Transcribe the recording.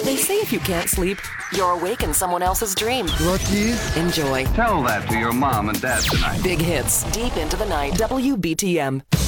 They say if you can't sleep, you're awake in someone else's dream. Lucky. Enjoy. Tell that to your mom and dad tonight. Big hits, deep into the night. WBTM.